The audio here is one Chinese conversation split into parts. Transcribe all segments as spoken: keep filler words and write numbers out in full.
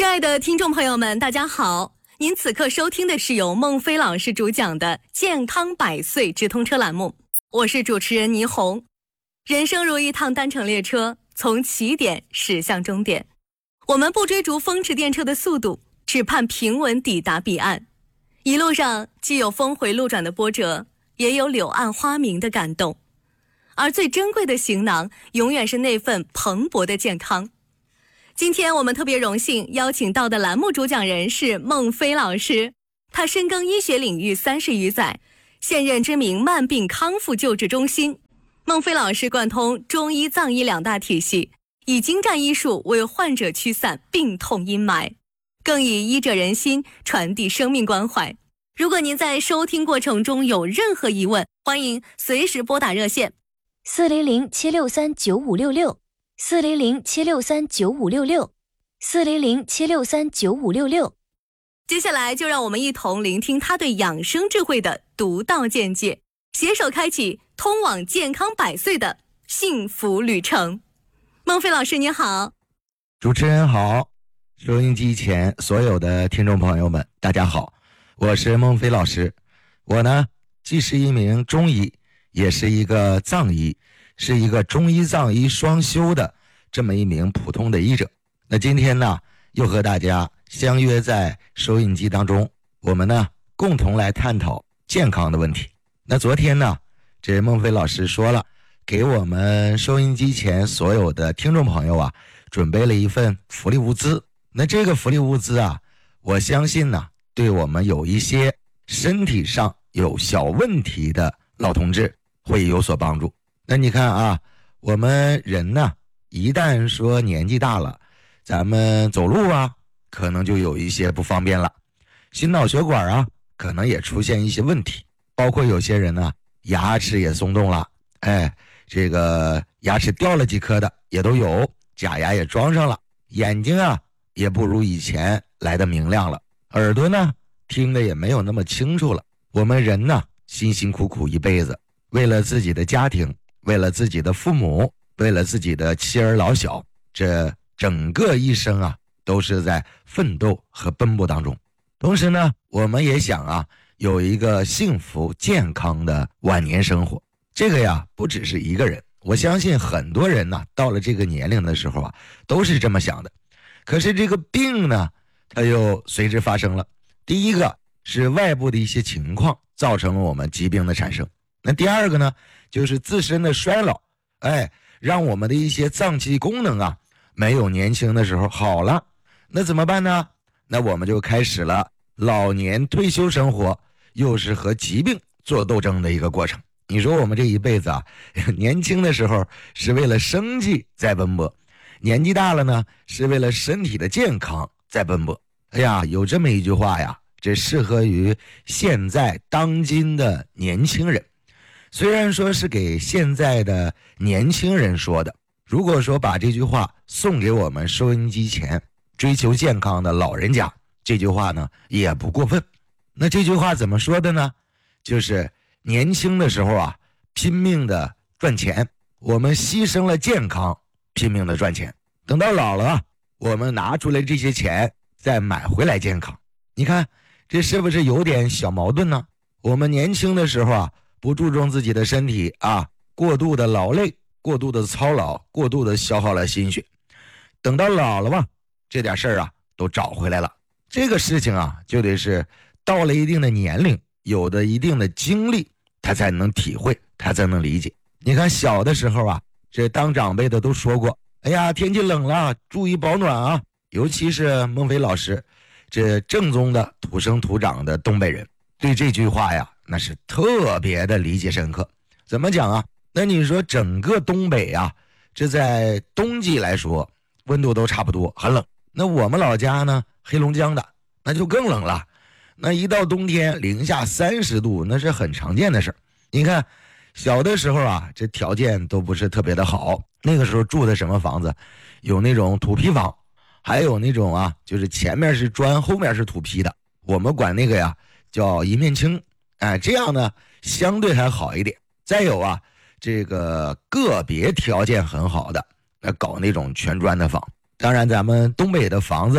亲爱的听众朋友们，大家好，您此刻收听的是由孟非老师主讲的健康百岁直通车栏目，我是主持人倪虹。人生如一趟单程列车，从起点驶向终点，我们不追逐风驰电掣的速度，只盼平稳抵达彼岸。一路上既有峰回路转的波折，也有柳暗花明的感动，而最珍贵的行囊永远是那份蓬勃的健康。今天我们特别荣幸邀请到的栏目主讲人是孟非老师，他深耕医学领域三十余载，现任知名慢病康复救治中心。孟非老师贯通中医藏医两大体系，以精湛医术为患者驱散病痛阴霾，更以医者仁心传递生命关怀。如果您在收听过程中有任何疑问，欢迎随时拨打热线四零零七六三九五六六四零零七六三九五六六四零零七六三九五六六。 接下来就让我们一同聆听他对养生智慧的独到见解，携手开启通往健康百岁的幸福旅程。孟非老师您好。 主持人好，收音机前所有的听众朋友们大家好，我是孟非老师。我呢既是一名中医，也是一个藏医，是一个中医藏医双修的这么一名普通的医者。那今天呢又和大家相约在收音机当中，我们呢共同来探讨健康的问题。那昨天呢这孟非老师说了，给我们收音机前所有的听众朋友啊准备了一份福利物资。那这个福利物资啊，我相信呢对我们有一些身体上有小问题的老同志会有所帮助。那你看啊，我们人呢一旦说年纪大了，咱们走路啊可能就有一些不方便了，心脑血管啊可能也出现一些问题，包括有些人呢牙齿也松动了，哎，这个牙齿掉了几颗的也都有，假牙也装上了，眼睛啊也不如以前来的明亮了，耳朵呢听得也没有那么清楚了。我们人呢辛辛苦苦一辈子，为了自己的家庭，为了自己的父母，为了自己的妻儿老小，这整个一生啊都是在奋斗和奔波当中。同时呢我们也想啊有一个幸福健康的晚年生活。这个呀不只是一个人，我相信很多人呢到了这个年龄的时候啊都是这么想的。可是这个病呢它又随之发生了。第一个是外部的一些情况造成了我们疾病的产生，那第二个呢就是自身的衰老，哎，让我们的一些脏器功能啊没有年轻的时候好了。那怎么办呢？那我们就开始了老年退休生活，又是和疾病做斗争的一个过程。你说我们这一辈子啊，年轻的时候是为了生计在奔波，年纪大了呢是为了身体的健康在奔波。哎呀，有这么一句话呀，这适合于现在当今的年轻人。虽然说是给现在的年轻人说的，如果说把这句话送给我们收音机前追求健康的老人家，这句话呢也不过分。那这句话怎么说的呢？就是年轻的时候啊拼命的赚钱，我们牺牲了健康拼命的赚钱，等到老了我们拿出来这些钱再买回来健康。你看这是不是有点小矛盾呢？我们年轻的时候啊不注重自己的身体啊，过度的劳累，过度的操劳，过度的消耗了心血，等到老了吧这点事儿啊都找回来了。这个事情啊就得是到了一定的年龄，有的一定的经历，他才能体会，他才能理解。你看小的时候啊，这当长辈的都说过，哎呀天气冷了注意保暖啊，尤其是孟非老师这正宗的土生土长的东北人，对这句话呀那是特别的理解深刻。怎么讲啊？那你说整个东北啊，这在冬季来说温度都差不多，很冷。那我们老家呢黑龙江的那就更冷了，那一到冬天零下三十度那是很常见的事儿。你看小的时候啊这条件都不是特别的好，那个时候住的什么房子，有那种土坯房，还有那种啊就是前面是砖后面是土坯的，我们管那个呀叫一面青，哎，这样呢相对还好一点。再有啊这个个别条件很好的那搞那种全砖的房。当然咱们东北的房子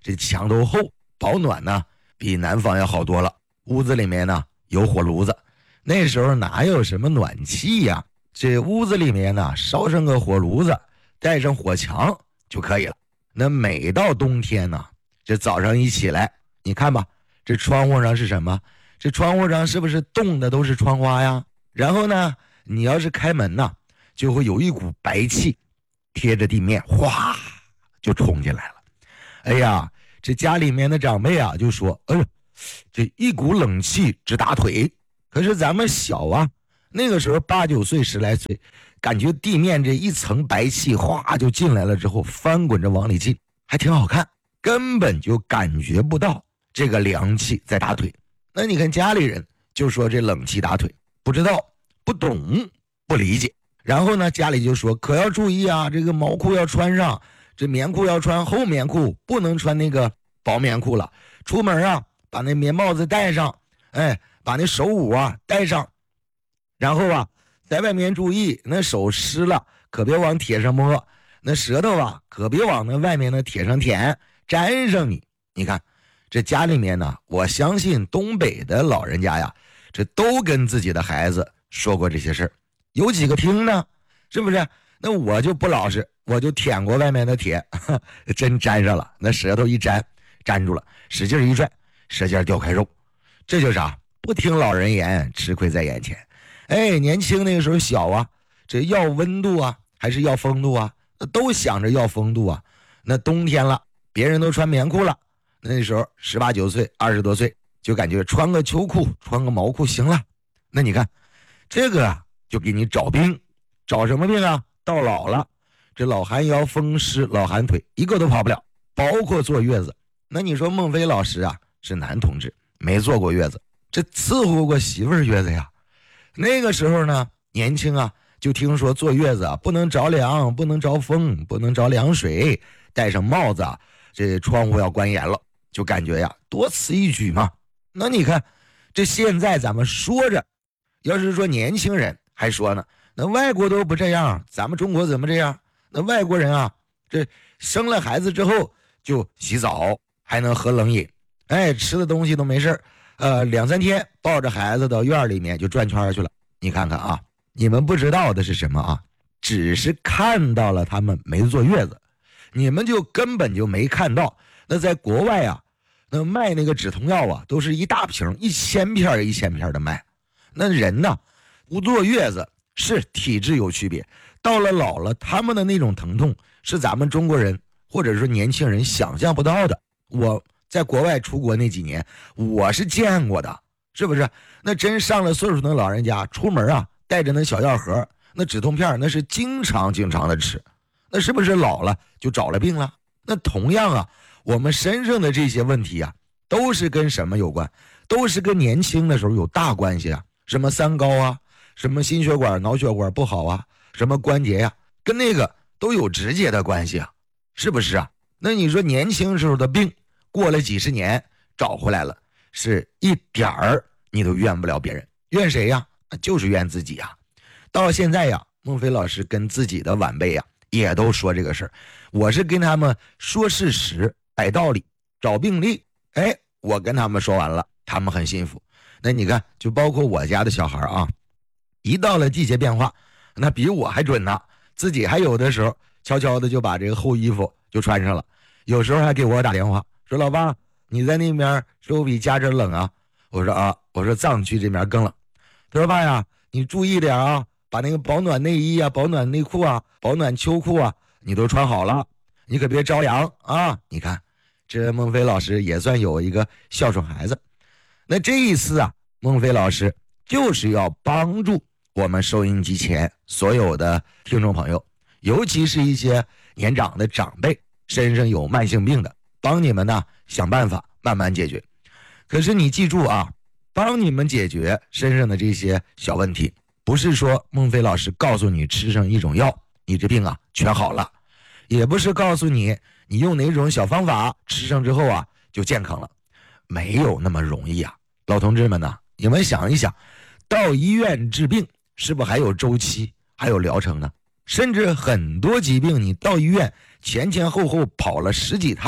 这墙都厚，保暖呢比南方要好多了。屋子里面呢有火炉子，那时候哪有什么暖气呀、啊？这屋子里面呢烧上个火炉子，带上火墙就可以了。那每到冬天呢，这早上一起来，你看吧，这窗户上是什么？这窗户上是不是冻的都是窗花呀？然后呢，你要是开门呢，就会有一股白气贴着地面，哗就冲进来了。哎呀，这家里面的长辈啊就说，哎呦，这一股冷气直打腿。可是咱们小啊，那个时候八九岁十来岁，感觉地面这一层白气哗就进来了之后，翻滚着往里进，还挺好看，根本就感觉不到这个凉气在打腿。那你看家里人就说这冷气打腿，不知道不懂不理解。然后呢，家里就说可要注意啊，这个毛裤要穿上，这棉裤要穿厚棉裤，不能穿那个薄棉裤了。出门啊，把那棉帽子戴上，哎，把那手捂啊戴上。然后啊，在外面注意，那手湿了可别往铁上摸，那舌头啊可别往那外面的铁上舔，粘上你。你看这家里面呢，我相信东北的老人家呀，这都跟自己的孩子说过这些事儿。有几个听呢？是不是？那我就不老实，我就舔过外面的铁，呵真粘上了，那舌头一粘粘住了，使劲一拽，舌尖掉块肉。这就是啥？不听老人言，吃亏在眼前。哎，年轻那个时候小啊，这要温度啊还是要风度啊，都想着要风度啊。那冬天了，别人都穿棉裤了，那时候十八九岁二十多岁就感觉穿个秋裤穿个毛裤行了。那你看这个啊，就给你找病。找什么病啊？到老了，这老寒腰风湿老寒腿一个都跑不了，包括坐月子。那你说孟非老师啊是男同志，没坐过月子，这伺候过媳妇儿月子呀。那个时候呢年轻啊，就听说坐月子啊不能着凉，不能着风，不能着凉水，戴上帽子啊，这窗户要关严了，就感觉呀多此一举嘛。那你看这现在咱们说着，要是说年轻人还说呢，那外国都不这样，咱们中国怎么这样？那外国人啊，这生了孩子之后就洗澡，还能喝冷饮，哎，吃的东西都没事呃，两三天抱着孩子到院里面就转圈去了。你看看啊，你们不知道的是什么啊？只是看到了他们没坐月子，你们就根本就没看到。那在国外啊，那卖那个止痛药啊，都是一大瓶一千片一千片的卖。那人呢，不坐月子是体质有区别，到了老了，他们的那种疼痛是咱们中国人或者说年轻人想象不到的。我在国外出国那几年，我是见过的，是不是？那真上了岁数的老人家出门啊，带着那小药盒，那止痛片那是经常经常的吃，那是不是老了就找了病了？那同样啊，我们身上的这些问题啊，都是跟什么有关？都是跟年轻的时候有大关系啊，什么三高啊，什么心血管脑血管不好啊，什么关节呀、啊，跟那个都有直接的关系啊，是不是啊？那你说年轻时候的病过了几十年找回来了，是一点儿你都怨不了别人，怨谁呀？就是怨自己呀。到现在呀，孟非老师跟自己的晚辈呀也都说这个事儿，我是跟他们说事实摆道理找病例，哎，我跟他们说完了，他们很信服。那你看就包括我家的小孩啊，一到了季节变化，那比我还准呢，自己还有的时候悄悄的就把这个厚衣服就穿上了，有时候还给我打电话说，老爸你在那边是不比家这冷啊？我说啊，我说藏区这边更冷。他说爸呀，你注意点啊，把那个保暖内衣啊、保暖内裤啊、保暖秋裤啊你都穿好了，你可别着凉啊。你看这孟非老师也算有一个孝顺孩子。那这一次啊，孟非老师就是要帮助我们收音机前所有的听众朋友，尤其是一些年长的长辈身上有慢性病的，帮你们呢想办法慢慢解决。可是你记住啊，帮你们解决身上的这些小问题，不是说孟非老师告诉你吃上一种药你这病啊全好了，也不是告诉你你用哪种小方法吃上之后啊就健康了，没有那么容易啊。老同志们呢，你们想一想，到医院治病是不是还有周期还有疗程呢？甚至很多疾病你到医院前前后后跑了十几趟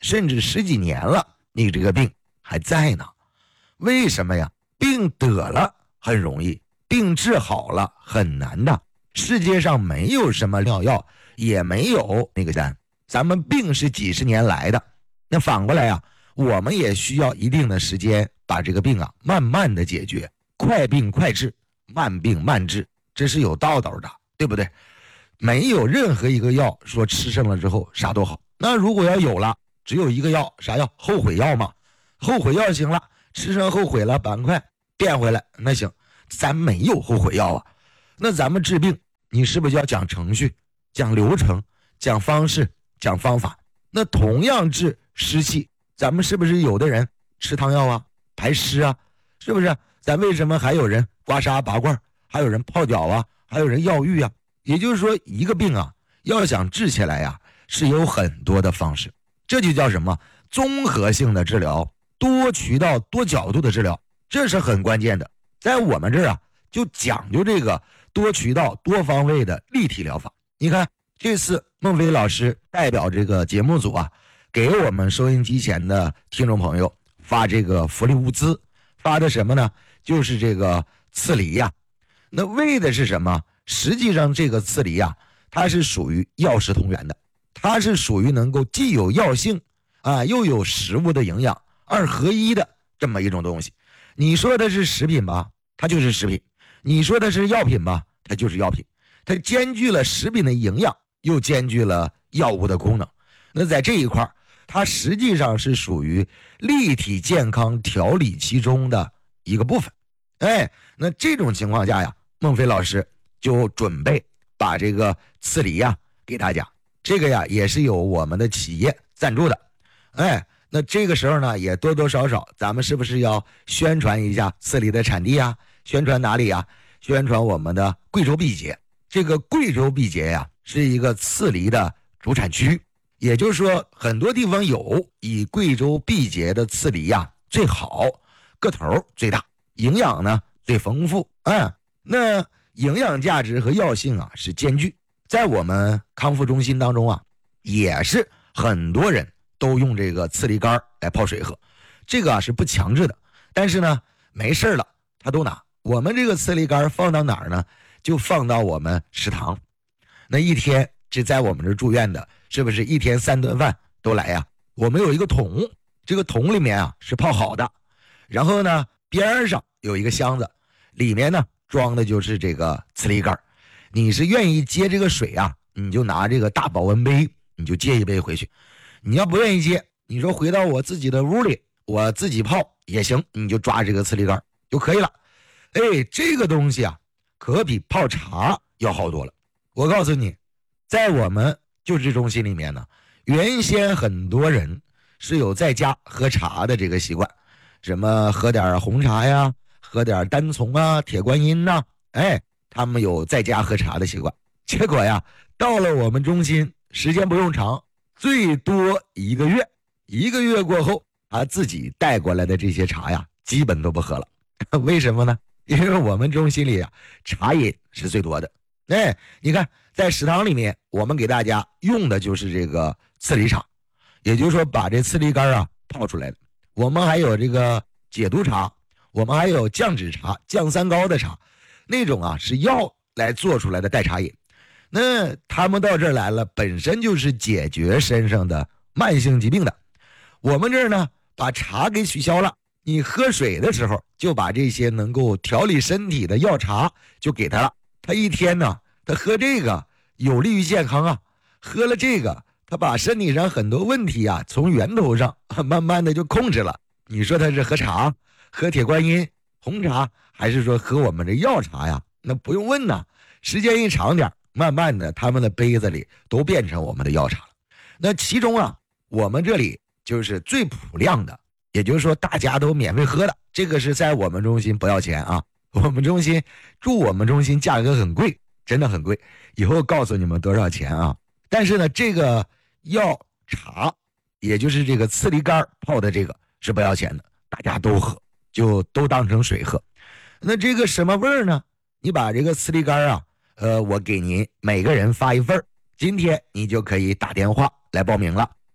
甚至十几年了，你这个病还在呢。为什么呀？病得了很容易，病治好了很难的。世界上没有什么妙药，也没有那个咱咱们病是几十年来的，那反过来啊，我们也需要一定的时间把这个病啊慢慢的解决。快病快治，慢病慢治，这是有道道的，对不对？没有任何一个药说吃上了之后啥都好。那如果要有了，只有一个药，啥药？后悔药嘛。后悔药行了，吃上后悔了，赶快变回来，那行。咱没有后悔药啊。那咱们治病，你是不是要讲程序、讲流程、讲方式、讲方法？那同样治湿气，咱们是不是有的人吃汤药啊，排湿啊，是不是？咱为什么还有人刮痧拔罐，还有人泡脚啊，还有人药浴啊？也就是说，一个病啊，要想治起来呀、啊，是有很多的方式。这就叫什么？综合性的治疗，多渠道、多角度的治疗，这是很关键的。在我们这儿啊，就讲究这个多渠道、多方位的立体疗法。你看，这次孟非老师代表这个节目组啊，给我们收音机前的听众朋友发这个福利物资，发的什么呢？就是这个刺梨呀、啊。那为的是什么？实际上这个刺梨啊，它是属于药食同源的，它是属于能够既有药性啊，又有食物的营养，二合一的这么一种东西。你说的是食品吧，它就是食品；你说的是药品吧，它就是药品。它兼具了食品的营养，又兼具了药物的功能。那在这一块，它实际上是属于立体健康调理其中的一个部分。哎，那这种情况下呀，孟非老师就准备把这个刺梨呀给大家。这个呀也是有我们的企业赞助的。哎，那这个时候呢，也多多少少咱们是不是要宣传一下刺梨的产地啊？宣传哪里啊？宣传我们的贵州毕节。这个贵州毕节呀，是一个刺梨的主产区，也就是说很多地方有，以贵州毕节的刺梨呀最好，个头最大，营养呢最丰富。嗯，那营养价值和药性啊是兼具。在我们康复中心当中啊，也是很多人都用这个刺梨干来泡水喝，这个啊是不强制的，但是呢没事了他都拿。我们这个刺梨干放到哪儿呢？就放到我们食堂。那一天这在我们这住院的，是不是一天三顿饭都来呀？我们有一个桶，这个桶里面啊是泡好的，然后呢边上有一个箱子，里面呢装的就是这个刺梨干。你是愿意接这个水啊，你就拿这个大保温杯，你就接一杯回去。你要不愿意接，你说回到我自己的屋里，我自己泡也行，你就抓这个刺梨干就可以了。哎，这个东西啊可比泡茶要好多了。我告诉你，在我们救治中心里面呢，原先很多人是有在家喝茶的这个习惯，什么喝点红茶呀，喝点单丛啊，铁观音呐、啊，哎，他们有在家喝茶的习惯。结果呀，到了我们中心，时间不用长，最多一个月，一个月过后，他自己带过来的这些茶呀，基本都不喝了。为什么呢？因为我们中心里啊，茶饮是最多的。哎，你看在食堂里面，我们给大家用的就是这个刺梨茶，也就是说把这刺梨干啊泡出来的。我们还有这个解毒茶，我们还有降脂茶、降三高的茶，那种啊是药来做出来的代茶饮。那他们到这儿来了，本身就是解决身上的慢性疾病的。我们这儿呢，把茶给取消了。你喝水的时候就把这些能够调理身体的药茶就给他了，他一天呢他喝这个有利于健康啊，喝了这个他把身体上很多问题啊从源头上慢慢的就控制了。你说他是喝茶、喝铁观音、红茶，还是说喝我们这药茶呀？那不用问呐，时间一长点，慢慢的他们的杯子里都变成我们的药茶了。那其中啊，我们这里就是最普量的，也就是说大家都免费喝的，这个是在我们中心不要钱啊。我们中心住我们中心价格很贵，真的很贵，以后告诉你们多少钱啊。但是呢，这个药茶，也就是这个刺梨干泡的这个是不要钱的，大家都喝，就都当成水喝。那这个什么味儿呢？你把这个刺梨干啊，呃，我给您每个人发一份，今天你就可以打电话来报名了。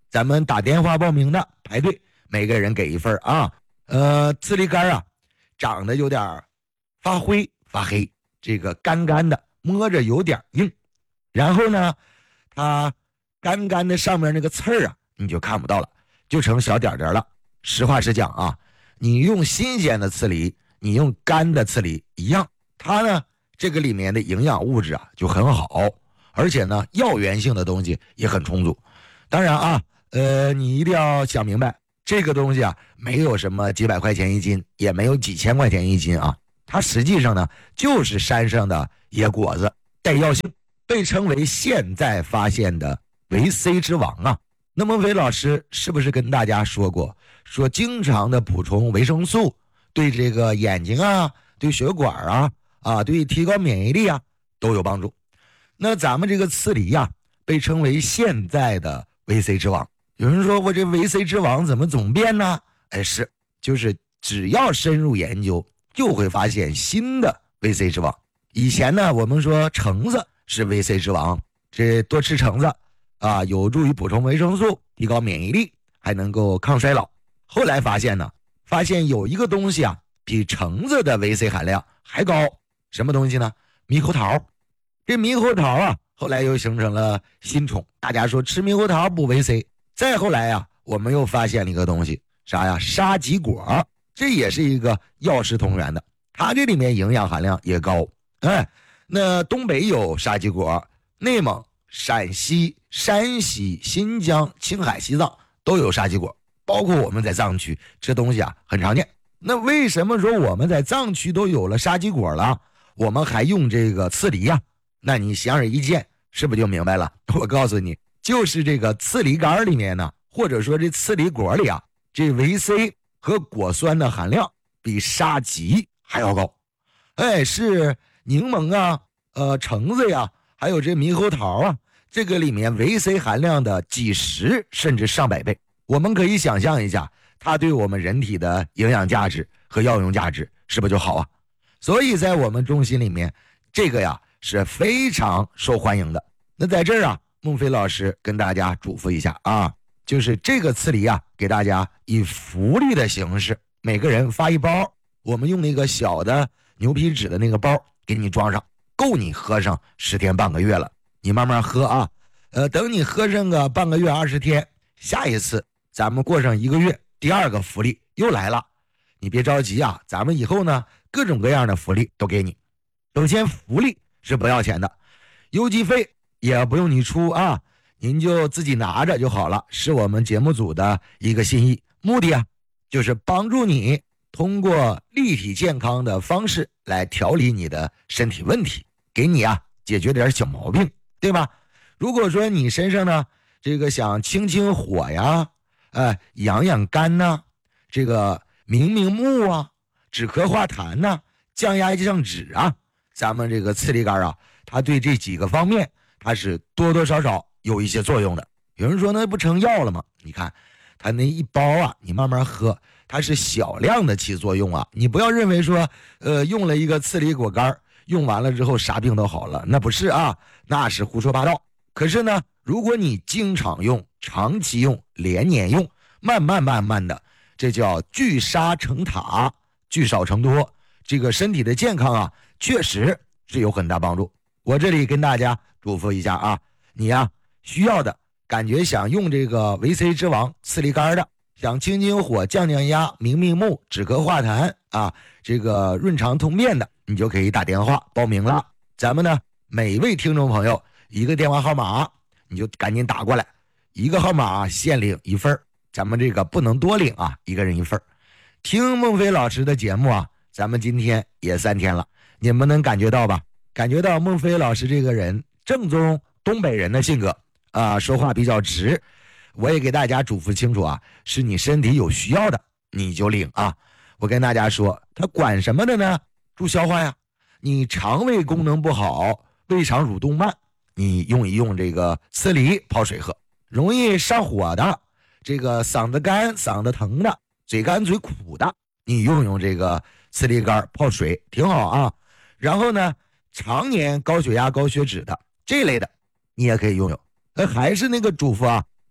咱们打电话报名的排队，每个人给一份啊。呃，刺梨干啊，长得有点发灰发黑，这个干干的，摸着有点硬。然后呢，它干干的上面那个刺儿啊，你就看不到了，就成小点点了。实话实讲啊，你用新鲜的刺梨，你用干的刺梨一样，它呢这个里面的营养物质啊就很好，而且呢药源性的东西也很充足。当然啊，呃，你一定要想明白，这个东西啊没有什么几百块钱一斤，也没有几千块钱一斤啊，它实际上呢就是山上的野果子，带药性，被称为现在发现的维 C 之王啊。那孟非老师是不是跟大家说过，说经常的补充维生素对这个眼睛啊，对血管啊啊，对提高免疫力啊都有帮助。那咱们这个刺梨啊被称为现在的维 C 之王。有人说我这维 C 之王怎么总变呢？哎，是，就是只要深入研究就会发现新的维 C 之王。以前呢我们说橙子是维 C 之王，这多吃橙子啊，有助于补充维生素，提高免疫力，还能够抗衰老。后来发现呢，发现有一个东西啊，比橙子的维 C 含量还高，什么东西呢？猕猴桃。这猕猴桃啊，后来又形成了新宠，大家说吃猕猴桃补维 C。再后来啊，我们又发现了一个东西，啥呀？沙棘果，这也是一个药食同源的，它这里面营养含量也高。哎，那东北有沙棘果，内蒙、陕西、山西、新疆、青海、西藏都有沙棘果，包括我们在藏区这东西啊很常见。那为什么说我们在藏区都有了沙棘果了，我们还用这个刺梨啊？那你显而易见，是不是就明白了？我告诉你，就是这个刺梨干里面呢，或者说这刺梨果里啊，这维 C 和果酸的含量比沙棘还要高。哎，是柠檬啊，呃，橙子呀，还有这猕猴桃啊，这个里面维 C 含量的几十甚至上百倍。我们可以想象一下，它对我们人体的营养价值和药用价值是不是就好啊？所以在我们中心里面，这个呀是非常受欢迎的。那在这儿啊，孟非老师跟大家嘱咐一下啊，就是这个刺梨啊，给大家以福利的形式，每个人发一包，我们用那个小的牛皮纸的那个包给你装上，够你喝上十天半个月了。你慢慢喝啊，呃，等你喝上个半个月二十天，下一次咱们过上一个月，第二个福利又来了。你别着急啊，咱们以后呢各种各样的福利都给你。首先福利是不要钱的，邮寄费也不用你出啊，您就自己拿着就好了，是我们节目组的一个心意。目的啊就是帮助你通过立体健康的方式来调理你的身体问题，给你啊解决点小毛病，对吧？如果说你身上呢这个想清清火呀，呃养养肝呐，这个明明目啊，止咳化痰呐，降压降脂啊，咱们这个刺梨干啊，它对这几个方面它是多多少少有一些作用的。有人说那不成药了吗？你看它那一包啊，你慢慢喝，它是小量的起作用啊，你不要认为说呃用了一个刺梨果干用完了之后啥病都好了，那不是啊，那是胡说八道。可是呢，如果你经常用，长期用，连年用，慢慢慢慢的，这叫聚沙成塔，聚少成多，这个身体的健康啊确实是有很大帮助。我这里跟大家嘱咐一下啊，你呀、啊、需要的感觉想用这个维 C 之王刺梨干的，想清清火降降压明明目止咳化痰啊，这个润肠通便的，你就可以打电话报名了。咱们呢每位听众朋友一个电话号码，你就赶紧打过来，一个号码限领一份，咱们这个不能多领啊，一个人一份。听孟非老师的节目啊，咱们今天也三天了，你们能感觉到吧？感觉到孟非老师这个人正宗东北人的性格啊，说话比较直。我也给大家嘱咐清楚啊，是你身体有需要的你就领啊。我跟大家说，他管什么的呢？助消化呀。你肠胃功能不好，胃肠蠕动慢，你用一用这个刺梨泡水喝。容易上火的，这个嗓子干嗓子疼的，嘴干嘴苦的，你用用这个刺梨干泡水挺好啊。然后呢，常年高血压高血脂的这类的你也可以用用。呃，还是那个嘱咐啊，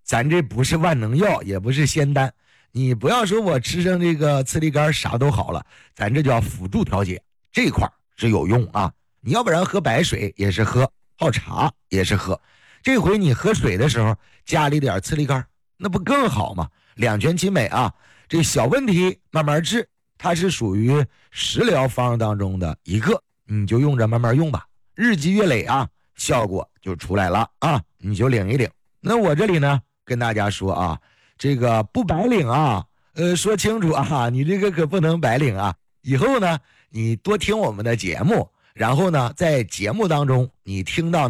咱这不是万能药，也不是仙丹，你不要说我吃上这个刺梨干啥都好了，咱这叫辅助调节，这块是有用啊。你要不然喝白水也是喝，泡茶也是喝，这回你喝水的时候加了一点刺梨干，那不更好吗？两全其美啊。这小问题慢慢治，它是属于食疗方当中的一个，你就用着慢慢用吧，日积月累啊，效果就出来了啊，你就领一领。那我这里呢跟大家说啊，这个不白领啊，呃，说清楚啊，你这个可不能白领啊。以后呢，你多听我们的节目，然后呢，在节目当中你听到